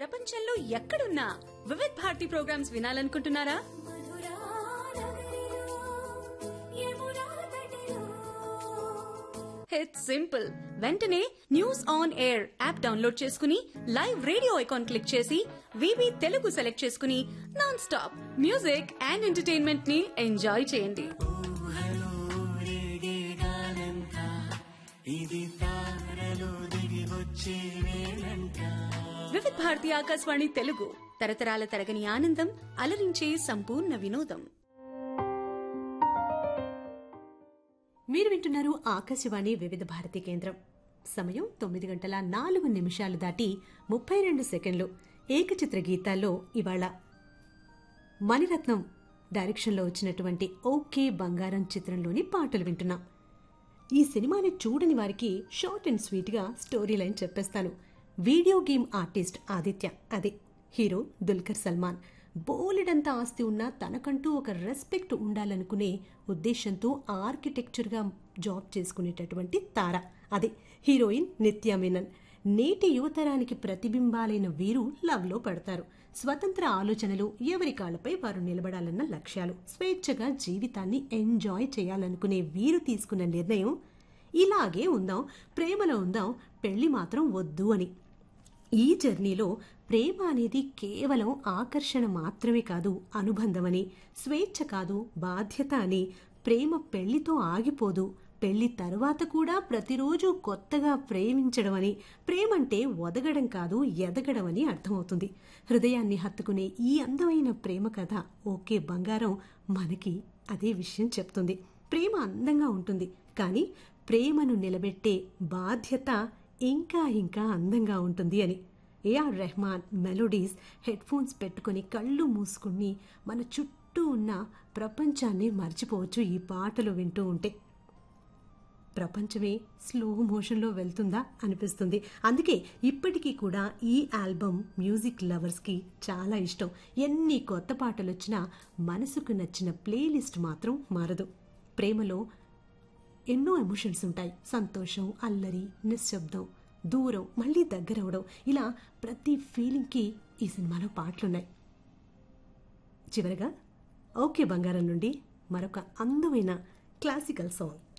ప్రపంచంలో ఎక్కడున్నా Vividh Bharati programmes వినాలనుకుంటున్నారా? It's simple. వెంటనే news on air app download చేసుకుని లైవ్ రేడియో ఐకాన్ క్లిక్ చేసి వివి తెలుగు సెలెక్ట్ చేసుకుని non stop music and entertainment ని ఎంజాయ్ చేయండి. వివిధ్ భారతి ఆకాశవాణి తెలుగు, తరతరాల తరగని ఆనందం, అలరించే సంపూర్ణ వినోదం. మీరు వింటున్నారు ఆకాశవాణి వివిధ భారతి కేంద్రం. సమయం 9:04 దాటి 32 సెకండ్లు. ఏకచిత్ర గీతాల్లో ఇవాళ మణిరత్నం డైరెక్షన్లో వచ్చినటువంటి ఓకే బంగారం చిత్రంలోని పాటలు వింటున్నాం. ఈ సినిమాని చూడని వారికి షార్ట్ అండ్ స్వీట్ గా స్టోరీ లైన్ చెప్పేస్తాను. వీడియో గేమ్ ఆర్టిస్ట్ ఆదిత్య, అదే హీరో దుల్కర్ సల్మాన్, బోలెడంత ఆస్తి ఉన్నా తనకంటూ ఒక రెస్పెక్ట్ ఉండాలనుకునే ఉద్దేశంతో ఆర్కిటెక్చర్గా జాబ్ చేసుకునేటటువంటి తార, అదే హీరోయిన్ నిత్యా మేనన్. నేటి యువతరానికి ప్రతిబింబాలైన వీరు లవ్లో పడతారు. స్వతంత్ర ఆలోచనలు, ఎవరి కాళ్లపై వారు నిలబడాలన్న లక్ష్యాలు, స్వేచ్ఛగా జీవితాన్ని ఎంజాయ్ చేయాలనుకునే వీరు తీసుకున్న నిర్ణయం ఇలాగే ఉందాం, ప్రేమలో ఉందాం, పెళ్లి మాత్రం వద్దు అని. ఈ జర్నీలో ప్రేమ అనేది కేవలం ఆకర్షణ మాత్రమే కాదు, అనుబంధమని, స్వేచ్ఛ కాదు బాధ్యత అని, ప్రేమ పెళ్లితో ఆగిపోదు, పెళ్లి తరువాత కూడా ప్రతిరోజు కొత్తగా ప్రేమించడం అని, ప్రేమంటే ఒదగడం కాదు ఎదగడం అని అర్థమవుతుంది. హృదయాన్ని హత్తుకునే ఈ అందమైన ప్రేమ కథ ఓకే బంగారం మనకి అదే విషయం చెప్తుంది. ప్రేమ అందంగా ఉంటుంది, కానీ ప్రేమను నిలబెట్టే బాధ్యత ఇంకా ఇంకా అందంగా ఉంటుంది అని. AR Rahman melodies. Head phones పెట్టుకుని కళ్ళు మూసుకుని మన చుట్టూ ఉన్న ప్రపంచాన్ని మర్చిపోవచ్చు ఈ పాటలు వింటూ ఉంటే. ప్రపంచమే స్లో మోషన్లో వెళ్తుందా అనిపిస్తుంది. అందుకే ఇప్పటికీ కూడా ఈ ఆల్బమ్ మ్యూజిక్ లవర్స్కి చాలా ఇష్టం. ఎన్ని కొత్త పాటలు వచ్చినా మనసుకు నచ్చిన ప్లేలిస్ట్ మాత్రం మారదు. ప్రేమలో ఎన్నో ఎమోషన్స్ ఉంటాయి. సంతోషం, అల్లరి, నిశ్శబ్దం, దూరం, మళ్ళీ దగ్గరవడం, ఇలా ప్రతి ఫీలింగ్కి ఈ సినిమాలో పాటలున్నాయి. చివరగా ఓకే బంగారం నుండి మరొక అందమైన క్లాసికల్ సాంగ్.